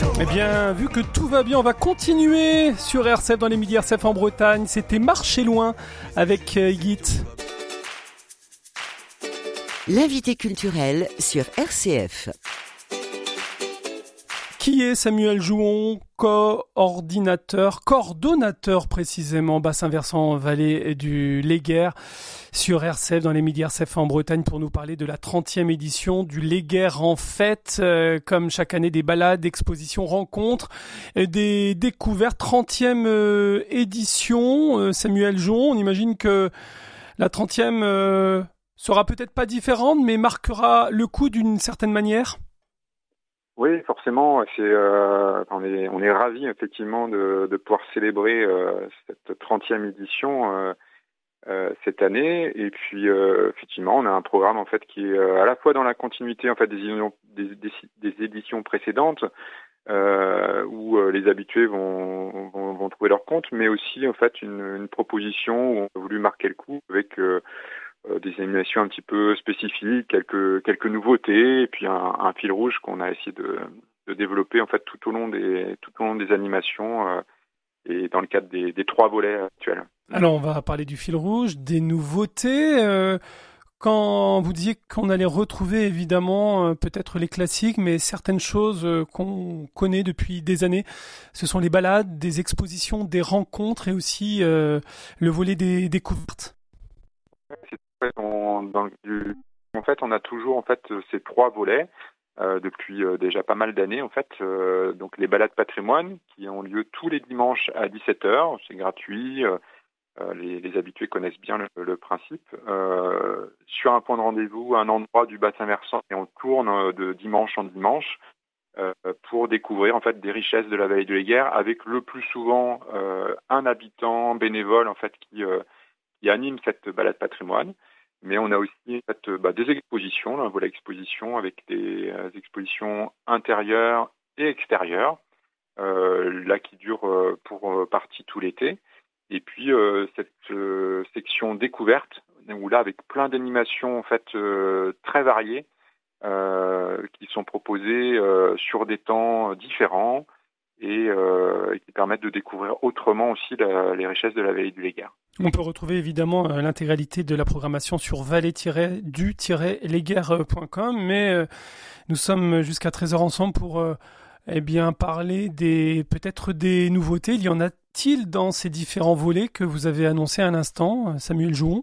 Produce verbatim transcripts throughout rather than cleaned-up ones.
Eh bien, vu que tout va bien, on va continuer sur R C F dans les midis R C F en Bretagne. C'était Marcher loin avec euh, Git. L'invité culturel sur R C F. Qui est Samuel Jouon, coordinateur, coordonnateur précisément, bassin versant vallée du Léguer sur R C F dans les midis R C F en Bretagne pour nous parler de la trentième édition du Léguer en fête, euh, comme chaque année des balades, expositions, rencontres, et des découvertes. trentième euh, édition, euh, Samuel Jouon, on imagine que la trentième euh, sera peut-être pas différente, mais marquera le coup d'une certaine manière. Oui, forcément, c'est, euh, on est, on est ravis effectivement de, de pouvoir célébrer euh, cette trentième édition euh, euh, cette année. Et puis, euh, effectivement, on a un programme en fait qui est euh, à la fois dans la continuité en fait des, des, des, des éditions précédentes, euh, où euh, les habitués vont, vont, vont trouver leur compte, mais aussi en fait une, une proposition où on a voulu marquer le coup avec euh, Euh, des animations un petit peu spécifiques, quelques quelques nouveautés, et puis un, un fil rouge qu'on a essayé de, de développer en fait tout au long des tout au long des animations euh, et dans le cadre des, des trois volets actuels. Alors on va parler du fil rouge, des nouveautés. Euh, quand vous disiez qu'on allait retrouver évidemment euh, peut-être les classiques, mais certaines choses euh, qu'on connaît depuis des années, ce sont les balades, des expositions, des rencontres et aussi euh, le volet des découvertes. C'est On, dans le, en fait, on a toujours en fait ces trois volets euh, depuis euh, déjà pas mal d'années. En fait, euh, donc les balades patrimoine qui ont lieu tous les dimanches à dix-sept heures, c'est gratuit. Euh, les, les habitués connaissent bien le, le principe. Euh, sur un point de rendez-vous, un endroit du bassin versant, et on tourne de dimanche en dimanche euh, pour découvrir en fait des richesses de la vallée du Léguer, avec le plus souvent euh, un habitant bénévole en fait qui euh, qui anime cette balade patrimoine. Mais on a aussi en fait, bah, des expositions, là, un volet exposition avec des euh, expositions intérieures et extérieures, euh, là qui durent euh, pour euh, partie tout l'été. Et puis euh, cette euh, section découverte, où là avec plein d'animations en fait euh, très variées, euh, qui sont proposées euh, sur des temps différents et, euh, et qui permettent de découvrir autrement aussi la, les richesses de la vallée du Léguer. On peut retrouver évidemment euh, l'intégralité de la programmation sur vallée du léguer point com, mais euh, nous sommes jusqu'à treize heures ensemble pour euh, eh bien parler des peut-être des nouveautés. Il y en a-t-il dans ces différents volets que vous avez annoncés à l'instant, Samuel Jouon?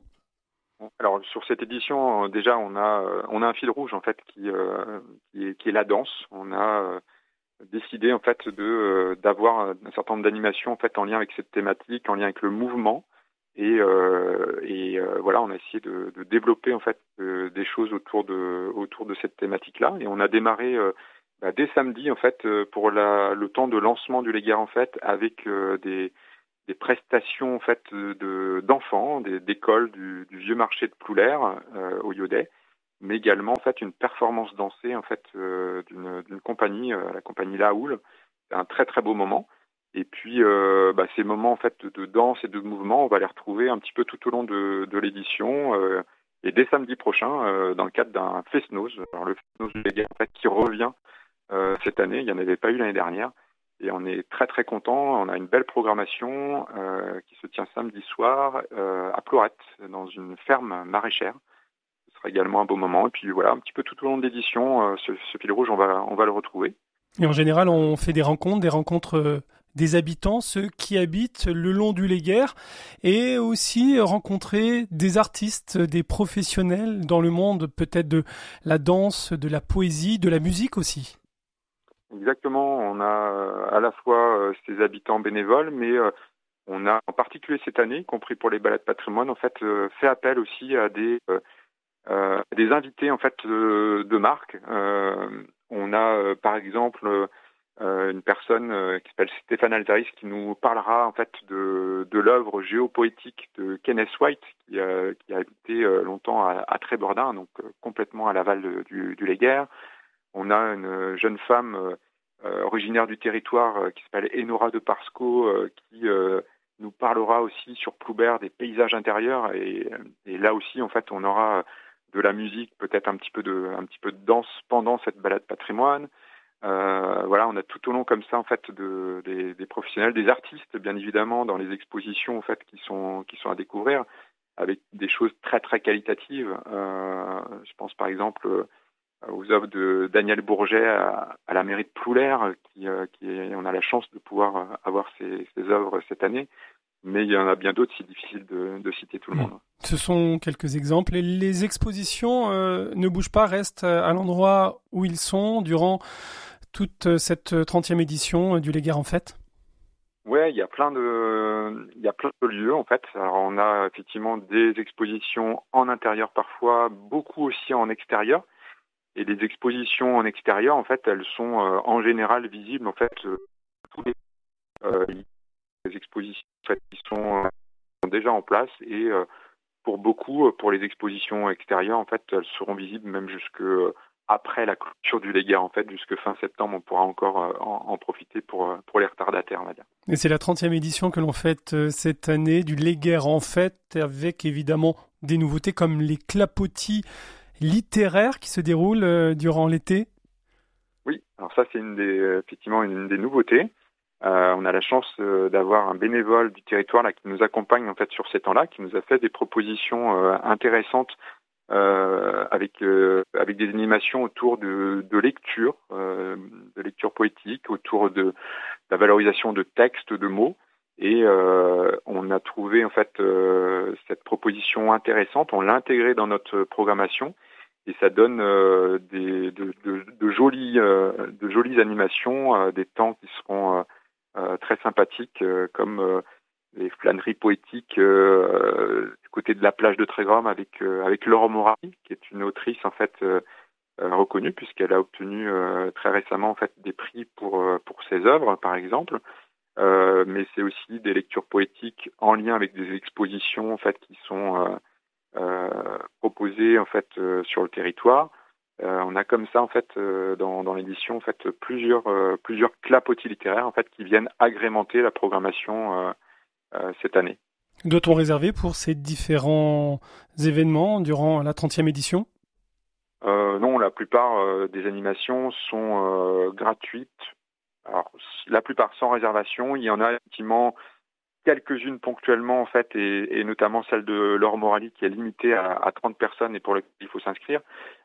Alors sur cette édition, déjà on a on a un fil rouge en fait qui euh, qui, est, qui est la danse. On a euh, décidé en fait de euh, d'avoir un certain nombre d'animations en fait en lien avec cette thématique, en lien avec le mouvement. Et, euh, et euh, voilà, on a essayé de, de développer en fait euh, des choses autour de autour de cette thématique-là. Et on a démarré euh, bah, dès samedi en fait euh, pour la, le temps de lancement du Léguer en fête avec euh, des, des prestations en fait de d'enfants, des, d'écoles du, du vieux marché de Ploulaire euh, au Yodet, mais également en fait une performance dansée en fait euh, d'une, d'une compagnie, euh, la compagnie La Houle. C'est un très très beau moment. Et puis, euh, bah, ces moments en fait de danse et de mouvement, on va les retrouver un petit peu tout au long de, de l'édition euh, et dès samedi prochain, euh, dans le cadre d'un Fest-Noz. Alors le Fest-Noz du Léguer en fait qui revient euh, cette année, il n'y en avait pas eu l'année dernière, et on est très très content. On a une belle programmation euh, qui se tient samedi soir euh, à Plorette, dans une ferme maraîchère. Ce sera également un beau moment. Et puis voilà, un petit peu tout au long de l'édition, euh, ce, ce fil rouge, on va on va le retrouver. Et en général, on fait des rencontres, des rencontres euh, des habitants, ceux qui habitent le long du Léguer, et aussi rencontrer des artistes, des professionnels dans le monde, peut-être de la danse, de la poésie, de la musique aussi. Exactement, on a euh, à la fois euh, ces habitants bénévoles, mais euh, on a en particulier cette année, y compris pour les balades patrimoine, en fait, euh, fait appel aussi à des euh, euh, des invités en fait euh, de marque. Euh, on a euh, par exemple euh, une personne euh, qui s'appelle Stéphane Altaris qui nous parlera en fait de de l'œuvre géopoétique de Kenneth White qui, euh, qui a habité euh, longtemps à, à Trébordin, donc euh, complètement à l'aval de, du, du Léguer. On a une jeune femme euh, originaire du territoire euh, qui s'appelle Enora de Parsco euh, qui euh, nous parlera aussi sur Ploubert des paysages intérieurs et, et là aussi en fait on aura de la musique, peut-être un petit peu de un petit peu de danse pendant cette balade patrimoine. Euh, voilà, on a tout au long comme ça en fait de, des, des professionnels, des artistes bien évidemment dans les expositions en fait qui sont qui sont à découvrir avec des choses très très qualitatives. Euh, je pense par exemple aux œuvres de Daniel Bourget à, à la mairie de Ploulère, qui, euh, qui est, on a la chance de pouvoir avoir ces, ces œuvres cette année. Mais il y en a bien d'autres, c'est difficile de, de citer tout le monde. Ce sont quelques exemples. Et les expositions euh, ne bougent pas, restent à l'endroit où ils sont durant toute cette trentième édition du Léguerre en Fête. Ouais, il y a plein de, il y a plein de lieux en fait. Alors on a effectivement des expositions en intérieur parfois, beaucoup aussi en extérieur. Et les expositions en extérieur, en fait, elles sont euh, en général visibles en fait euh, tous les, euh, les expositions en fait, qui sont, euh, sont déjà en place et euh, pour beaucoup, pour les expositions extérieures, en fait, elles seront visibles même jusque après la clôture du Léguerre, en fait, jusque fin septembre, on pourra encore en, en profiter pour, pour les retardataires, on va dire. Et c'est la trentième édition que l'on fête cette année du Léguerre en Fête, avec évidemment des nouveautés comme les clapotis littéraires qui se déroulent durant l'été. Oui, alors ça c'est une des, effectivement une des nouveautés. Euh, on a la chance euh, d'avoir un bénévole du territoire là qui nous accompagne en fait sur ces temps-là, qui nous a fait des propositions euh, intéressantes euh, avec euh, avec des animations autour de, de lecture, euh, de lecture poétique, autour de, de la valorisation de textes, de mots. Et euh, on a trouvé en fait euh, cette proposition intéressante. On l'a intégrée dans notre programmation. Et ça donne euh, des, de, de, de, jolies, euh, de jolies animations, euh, des temps qui seront euh, euh, très sympathiques, euh, comme euh, les flâneries poétiques euh, du côté de la plage de Trégrom avec, euh, avec Laure Morari, qui est une autrice en fait euh, euh, reconnue puisqu'elle a obtenu euh, très récemment en fait des prix pour, euh, pour ses œuvres, par exemple. Euh, mais c'est aussi des lectures poétiques en lien avec des expositions en fait qui sont euh, Euh, proposés en fait euh, sur le territoire. Euh, on a comme ça en fait euh, dans, dans l'édition en fait plusieurs euh, plusieurs clapotis littéraires en fait qui viennent agrémenter la programmation euh, euh, cette année. Doit-on réserver pour ces différents événements durant la trentième édition ? euh, Non, la plupart euh, des animations sont euh, gratuites. Alors, la plupart sans réservation. Il y en a effectivement quelques-unes ponctuellement en fait, et, et notamment celle de Laure Morali qui est limitée à, à trente personnes et pour laquelle il faut s'inscrire.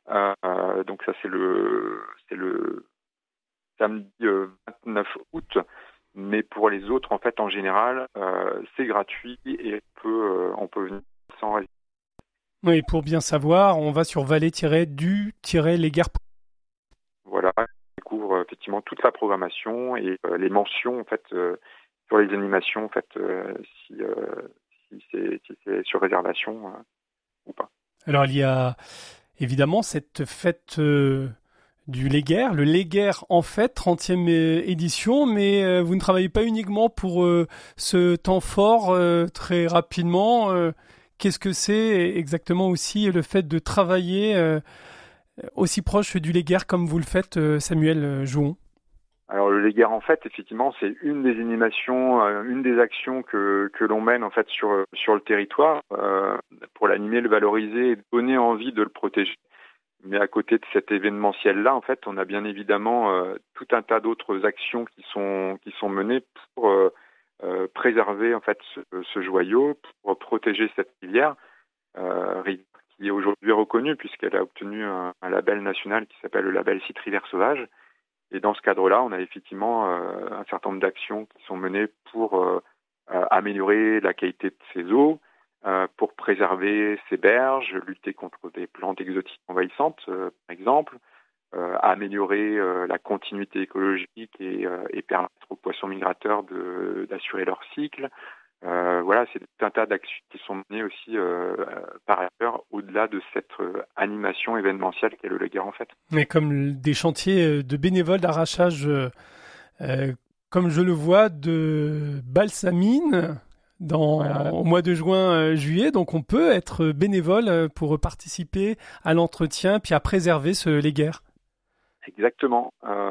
Euh, donc ça c'est le c'est le samedi euh, vingt-neuf août. Mais pour les autres en fait en général euh, c'est gratuit et on peut euh, on peut venir sans réservation. Oui, pour bien savoir, on va sur valet-du-léguerre. Voilà, on découvre effectivement toute la programmation et euh, les mentions en fait. Euh, sur les animations, en fait, euh, si, euh, si, c'est, si c'est sur réservation euh, ou pas. Alors, il y a évidemment cette fête euh, du Léguerre, le Léguerre en Fête, trentième édition, mais euh, vous ne travaillez pas uniquement pour euh, ce temps fort euh, très rapidement. Euh, qu'est-ce que c'est exactement aussi le fait de travailler euh, aussi proche du Léguerre comme vous le faites, euh, Samuel Jouon ? Alors le Léguerre en Fête, effectivement, c'est une des animations, euh, une des actions que que l'on mène en fait sur sur le territoire euh, pour l'animer, le valoriser et donner envie de le protéger. Mais à côté de cet événementiel-là, en fait, on a bien évidemment euh, tout un tas d'autres actions qui sont qui sont menées pour euh, euh, préserver en fait ce, ce joyau, pour protéger cette rivière, euh, qui est aujourd'hui reconnue puisqu'elle a obtenu un, un label national qui s'appelle le label Site Rivière Sauvage. Et dans ce cadre-là, on a effectivement euh, un certain nombre d'actions qui sont menées pour euh, euh, améliorer la qualité de ces eaux, euh, pour préserver ces berges, lutter contre des plantes exotiques envahissantes, euh, par exemple, euh, améliorer euh, la continuité écologique et, euh, et permettre aux poissons migrateurs de, d'assurer leur cycle. Euh, voilà, c'est tout un tas d'actions qui sont menées aussi euh, par ailleurs au-delà de cette euh, animation événementielle qu'est le Léguerre en Fête. Mais comme des chantiers de bénévoles d'arrachage, euh, euh, comme je le vois, de balsamine dans, voilà. Au mois de juin, euh, juillet, donc on peut être bénévole pour participer à l'entretien puis à préserver ce Léguerre. Exactement.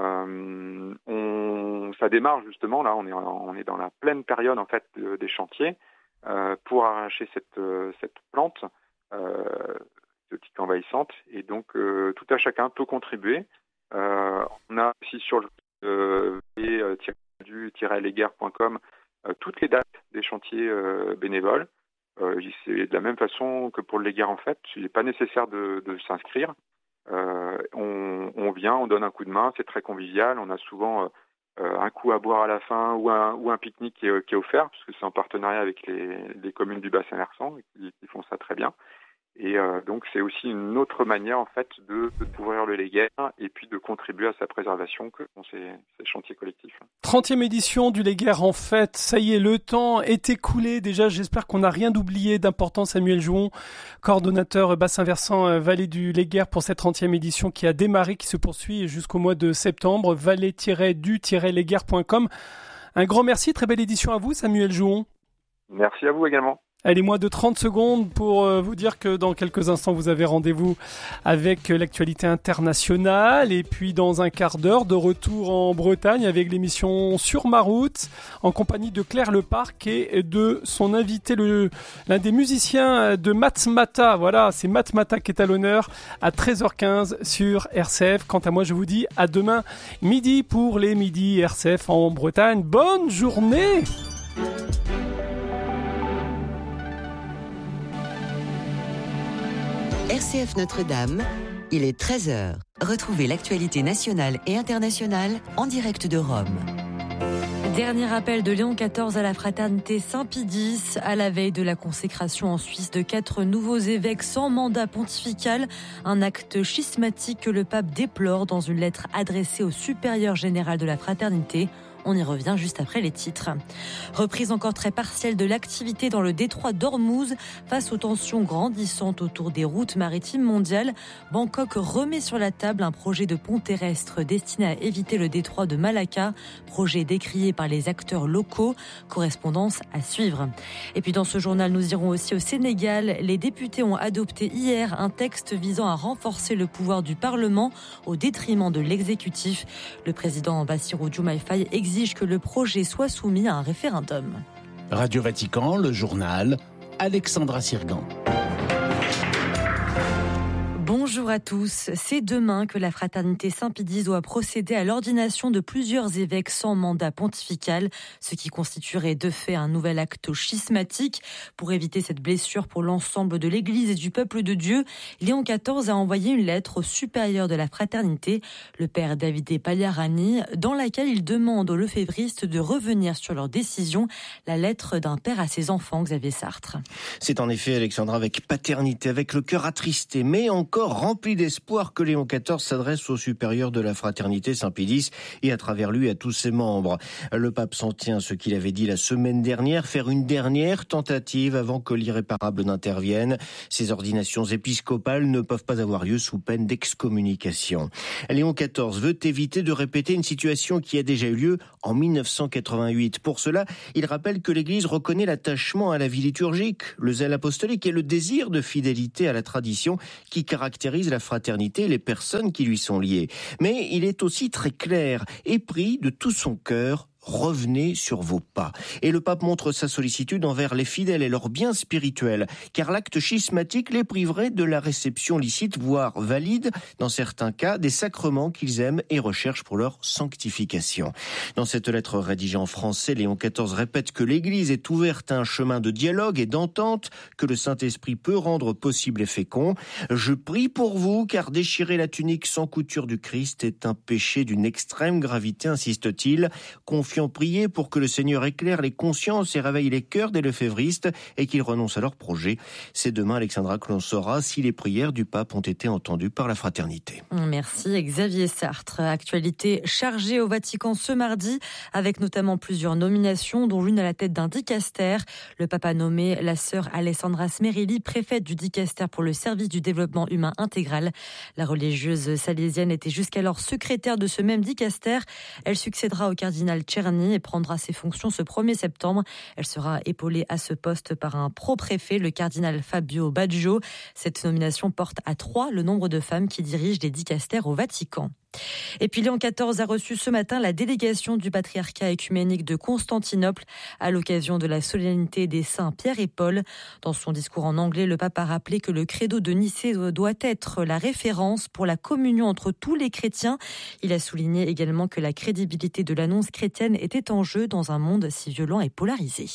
Euh, on, ça démarre justement là. On est, on est dans la pleine période en fait de, des chantiers euh, pour arracher cette, cette plante euh, exotique envahissante. Et donc euh, tout à chacun peut contribuer. Euh, on a aussi sur le euh, du tiret léguerre point com euh, toutes les dates des chantiers euh, bénévoles. Euh, c'est de la même façon que pour le Léguerre en fait. Il n'est pas nécessaire de, de s'inscrire. Euh, on, on vient, on donne un coup de main, c'est très convivial. On a souvent euh, un coup à boire à la fin ou un, ou un pique-nique qui est, qui est offert, parce que c'est en partenariat avec les, les communes du bassin versant qui, qui font ça très bien. Et euh, donc c'est aussi une autre manière en fait de, de découvrir le Léguerre et puis de contribuer à sa préservation que sont ces, ces chantiers collectifs. trentième édition du Léguerre en fait, ça y est, le temps est écoulé. Déjà, j'espère qu'on n'a rien oublié d'important. Samuel Jouon, coordonnateur bassin versant Vallée du Léguerre pour cette trentième édition qui a démarré, qui se poursuit jusqu'au mois de septembre. vallée du léguerre point com. Un grand merci, très belle édition à vous Samuel Jouon. Merci à vous également. Allez, moins de trente secondes pour euh, vous dire que dans quelques instants, vous avez rendez-vous avec euh, l'actualité internationale. Et puis, dans un quart d'heure, de retour en Bretagne avec l'émission Sur ma route, en compagnie de Claire Leparc et de son invité, le, l'un des musiciens de Matmata. Voilà, c'est Matmata qui est à l'honneur à treize heures quinze sur R C F. Quant à moi, je vous dis à demain midi pour les midis R C F en Bretagne. Bonne journée! R C F Notre-Dame, il est treize heures. Retrouvez l'actualité nationale et internationale en direct de Rome. Dernier appel de Léon quatorze à la fraternité Saint-Pie-X, à la veille de la consécration en Suisse de quatre nouveaux évêques sans mandat pontifical. Un acte schismatique que le pape déplore dans une lettre adressée au supérieur général de la fraternité. On y revient juste après les titres. Reprise encore très partielle de l'activité dans le détroit d'Ormuz face aux tensions grandissantes autour des routes maritimes mondiales. Bangkok remet sur la table un projet de pont terrestre destiné à éviter le détroit de Malacca. Projet décrié par les acteurs locaux. Correspondance à suivre. Et puis dans ce journal, nous irons aussi au Sénégal. Les députés ont adopté hier un texte visant à renforcer le pouvoir du Parlement au détriment de l'exécutif. Le président Bassirou Diomaye Faye exige que le projet soit soumis à un référendum. Radio Vatican, le journal, Alexandra Sirgan. Bonjour à tous. C'est demain que la fraternité Saint-Pie-X doit procéder à l'ordination de plusieurs évêques sans mandat pontifical, ce qui constituerait de fait un nouvel acte schismatique. Pour éviter cette blessure pour l'ensemble de l'Église et du peuple de Dieu, Léon quatorze a envoyé une lettre au supérieur de la fraternité, le père Davide Pagliarani, dans laquelle il demande aux lefévristes de revenir sur leur décision. La lettre d'un père à ses enfants, Xavier Sartre. C'est en effet, Alexandra, avec paternité, avec le cœur attristé, mais encore rempli d'espoir que Léon quatorze s'adresse au supérieur de la fraternité Saint-Pie-X et à travers lui à tous ses membres. Le pape s'en tient à ce qu'il avait dit la semaine dernière, faire une dernière tentative avant que l'irréparable n'intervienne. Ces ordinations épiscopales ne peuvent pas avoir lieu sous peine d'excommunication. Léon quatorze veut éviter de répéter une situation qui a déjà eu lieu en dix-neuf cent quatre-vingt-huit. Pour cela, il rappelle que l'Église reconnaît l'attachement à la vie liturgique, le zèle apostolique et le désir de fidélité à la tradition qui caractérise la fraternité et les personnes qui lui sont liées. Mais il est aussi très clair et pris de tout son cœur. Revenez sur vos pas. Et le pape montre sa sollicitude envers les fidèles et leurs biens spirituels, car l'acte schismatique les priverait de la réception licite, voire valide, dans certains cas, des sacrements qu'ils aiment et recherchent pour leur sanctification. Dans cette lettre rédigée en français, Léon quatorze répète que l'Église est ouverte à un chemin de dialogue et d'entente que le Saint-Esprit peut rendre possible et fécond. Je prie pour vous, car déchirer la tunique sans couture du Christ est un péché d'une extrême gravité, insiste-t-il. Confiant prier pour que le Seigneur éclaire les consciences et réveille les cœurs des lefévristes et qu'ils renoncent à leurs projets. C'est demain, Alexandra, que l'on saura si les prières du pape ont été entendues par la fraternité. Merci Xavier Sartre. Actualité chargée au Vatican ce mardi, avec notamment plusieurs nominations, dont l'une à la tête d'un dicaster. Le pape a nommé la sœur Alessandra Smerili, préfète du dicaster pour le service du développement humain intégral. La religieuse salésienne était jusqu'alors secrétaire de ce même dicaster. Elle succédera au cardinal Czerny et prendra ses fonctions ce premier septembre. Elle sera épaulée à ce poste par un pro-préfet, le cardinal Fabio Baggio. Cette nomination porte à trois le nombre de femmes qui dirigent les dicastères au Vatican. Et puis Léon quatorze a reçu ce matin la délégation du patriarcat œcuménique de Constantinople à l'occasion de la solennité des saints Pierre et Paul. Dans son discours en anglais, le pape a rappelé que le credo de Nicée doit être la référence pour la communion entre tous les chrétiens. Il a souligné également que la crédibilité de l'annonce chrétienne était en jeu dans un monde si violent et polarisé.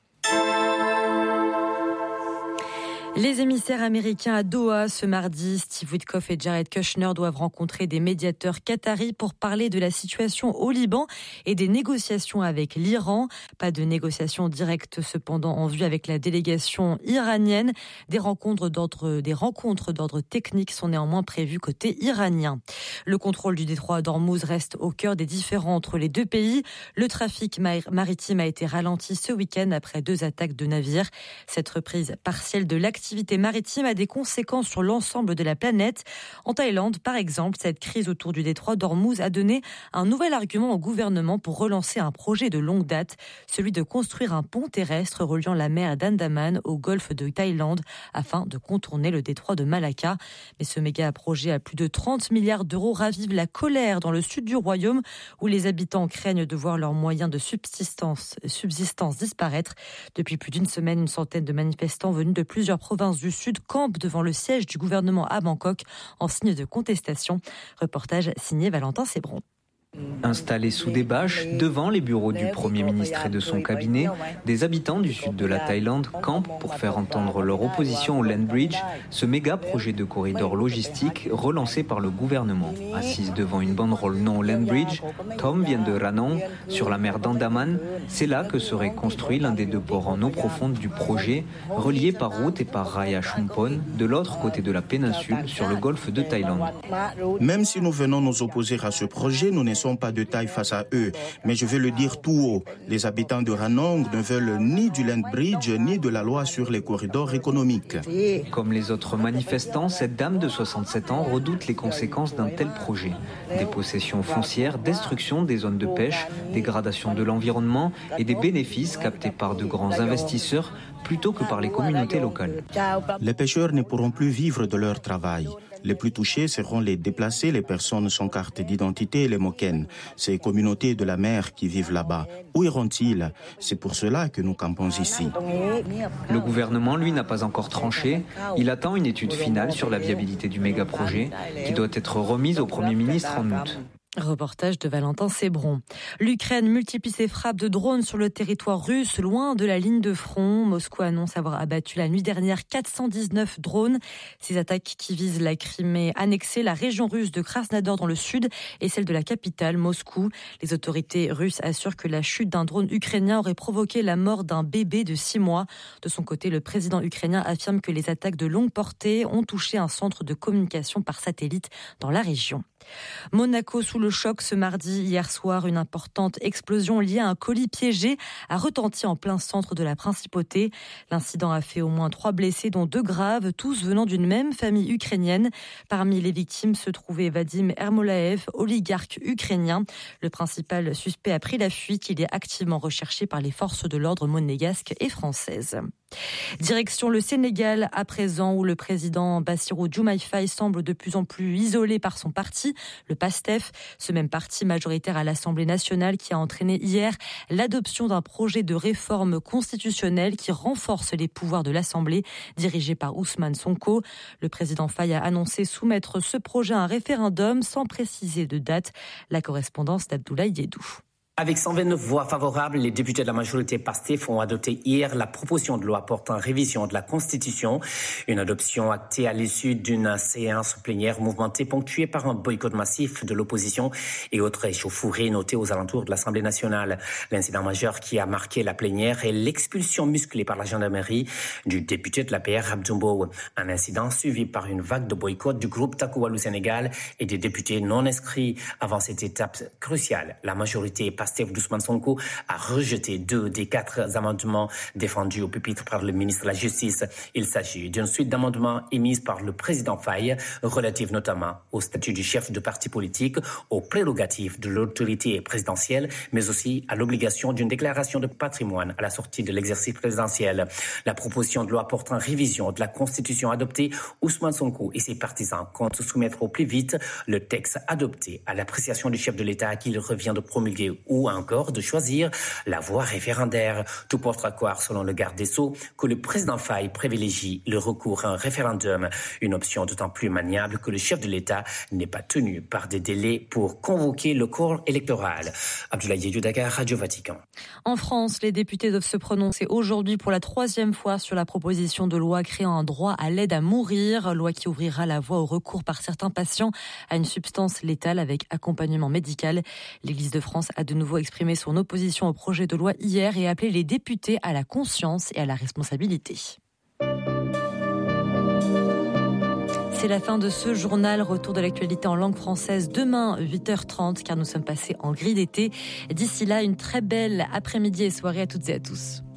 Les émissaires américains à Doha ce mardi, Steve Witkoff et Jared Kushner doivent rencontrer des médiateurs qataris pour parler de la situation au Liban et des négociations avec l'Iran. Pas de négociations directes cependant en vue avec la délégation iranienne. Des rencontres d'ordre, des rencontres d'ordre technique sont néanmoins prévues côté iranien. Le contrôle du détroit d'Ormuz reste au cœur des différends entre les deux pays. Le trafic maritime a été ralenti ce week-end après deux attaques de navires. Cette reprise partielle de l'activité L'activité maritime a des conséquences sur l'ensemble de la planète. En Thaïlande, par exemple, cette crise autour du détroit d'Ormuz a donné un nouvel argument au gouvernement pour relancer un projet de longue date, celui de construire un pont terrestre reliant la mer d'Andaman au golfe de Thaïlande afin de contourner le détroit de Malacca. Mais ce méga projet à plus de trente milliards d'euros ravive la colère dans le sud du royaume où les habitants craignent de voir leurs moyens de subsistance, subsistance disparaître. Depuis plus d'une semaine, une centaine de manifestants venus de plusieurs provinces du Sud campent devant le siège du gouvernement à Bangkok en signe de contestation. Reportage signé Valentin Sébron. Installés sous des bâches, devant les bureaux du Premier ministre et de son cabinet, des habitants du sud de la Thaïlande campent pour faire entendre leur opposition au Land Bridge, ce méga projet de corridor logistique relancé par le gouvernement. Assise devant une banderole non au Land Bridge, Tom vient de Ranong, sur la mer d'Andaman. C'est là que serait construit l'un des deux ports en eau profonde du projet, relié par route et par rail à Chumpon, de l'autre côté de la péninsule, sur le golfe de Thaïlande. Même si nous venons nous opposer à ce projet, nous ne sont pas de taille face à eux. Mais je veux le dire tout haut, les habitants de Ranong ne veulent ni du Land Bridge ni de la loi sur les corridors économiques. Comme les autres manifestants, cette dame de soixante-sept ans redoute les conséquences d'un tel projet. Des possessions foncières, destruction des zones de pêche, dégradation de l'environnement et des bénéfices captés par de grands investisseurs plutôt que par les communautés locales. Les pêcheurs ne pourront plus vivre de leur travail. Les plus touchés seront les déplacés, les personnes sans carte d'identité et les Moken, ces communautés de la mer qui vivent là-bas. Où iront-ils? C'est pour cela que nous campons ici. Le gouvernement, lui, n'a pas encore tranché. Il attend une étude finale sur la viabilité du méga-projet qui doit être remise au Premier ministre en août. Reportage de Valentin Sébron. L'Ukraine multiplie ses frappes de drones sur le territoire russe, loin de la ligne de front. Moscou annonce avoir abattu la nuit dernière quatre cent dix-neuf drones. Ces attaques qui visent la Crimée annexée, la région russe de Krasnodar dans le sud et celle de la capitale, Moscou. Les autorités russes assurent que la chute d'un drone ukrainien aurait provoqué la mort d'un bébé de six mois. De son côté, le président ukrainien affirme que les attaques de longue portée ont touché un centre de communication par satellite dans la région. Monaco sous le choc ce mardi. Hier soir, une importante explosion liée à un colis piégé a retenti en plein centre de la principauté. L'incident a fait au moins trois blessés, dont deux graves, tous venant d'une même famille ukrainienne. Parmi les victimes se trouvait Vadim Ermolaev, oligarque ukrainien. Le principal suspect a pris la fuite. Il est activement recherché par les forces de l'ordre monégasques et françaises. Direction le Sénégal à présent, où le président Bassirou Diomaye Faye semble de plus en plus isolé par son parti, le PASTEF, ce même parti majoritaire à l'Assemblée nationale qui a entraîné hier l'adoption d'un projet de réforme constitutionnelle qui renforce les pouvoirs de l'Assemblée, dirigé par Ousmane Sonko. Le président Faye a annoncé soumettre ce projet à un référendum sans préciser de date. La correspondance d'Abdoulaye Yedou. Avec cent vingt-neuf voix favorables, les députés de la majorité PASTEF ont adopté hier la proposition de loi portant révision de la Constitution. Une adoption actée à l'issue d'une séance plénière mouvementée ponctuée par un boycott massif de l'opposition et autres échauffourées notées aux alentours de l'Assemblée nationale. L'incident majeur qui a marqué la plénière est l'expulsion musclée par la gendarmerie du député de l'A P R, Abdoumbo. Un incident suivi par une vague de boycott du groupe Taku Wallu Sénégal et des députés non inscrits. Avant cette étape cruciale, la majorité PASTEF Pastef d'Ousmane Sonko a rejeté deux des quatre amendements défendus au pupitre par le ministre de la Justice. Il s'agit d'une suite d'amendements émis par le président Faye, relatifs notamment au statut du chef de parti politique, aux prérogatives de l'autorité présidentielle, mais aussi à l'obligation d'une déclaration de patrimoine à la sortie de l'exercice présidentiel. La proposition de loi portant révision de la Constitution adoptée, Ousmane Sonko et ses partisans comptent soumettre au plus vite le texte adopté à l'appréciation du chef de l'État qu'il revient de promulguer ou encore de choisir la voie référendaire. Tout porte à croire, selon le garde des Sceaux, que le président Faye privilégie le recours à un référendum, une option d'autant plus maniable que le chef de l'État n'est pas tenu par des délais pour convoquer le corps électoral. Abdoulaye Diédhiou, Dakar, Radio Vatican. En France, les députés doivent se prononcer aujourd'hui pour la troisième fois sur la proposition de loi créant un droit à l'aide à mourir, loi qui ouvrira la voie au recours par certains patients à une substance létale avec accompagnement médical. L'Église de France a de nouveau exprimé son opposition au projet de loi hier et appelé les députés à la conscience et à la responsabilité. C'est la fin de ce journal. Retour de l'actualité en langue française demain, huit heures trente, car nous sommes passés en grille d'été. D'ici là, une très belle après-midi et soirée à toutes et à tous.